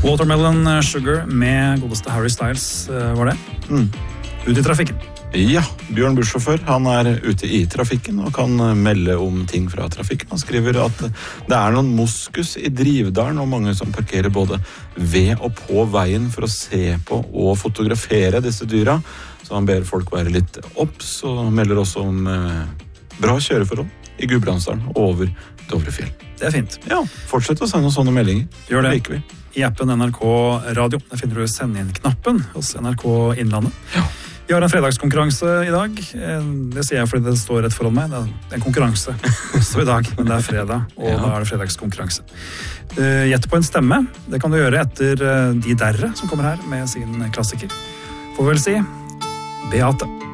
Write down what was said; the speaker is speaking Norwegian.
Watermelon Sugar med godeste Harry Styles, var det? Ut I trafikken. Ja, Bjørn Bussjåfør, han ute I trafikken og kan melde om ting fra trafikken. Han skriver at det noen moskus I Drivdalen og mange som parkerer både ved og på veien for å se på og fotografere disse dyra. Så han ber folk være litt opps og melder også om bra kjøreforhold I Gudbrandsdalen og over Dovrefjell. Det fint. Ja, fortsett å sende sånne meldinger. Gjør det. Liker vi. I appen NRK Radio, der finner du send inn-knappen hos NRK Innlandet. Ja. Vi har en fredagskonkurranse I dag. Det sier jeg fordi det står rett foran meg. Det en konkurranse også I dag, men det fredag, og da det fredagskonkurranse. Gjett på en stemme. Det kan du gjøre etter De Derre, som kommer her med sin klassiker. Får vel si Beate.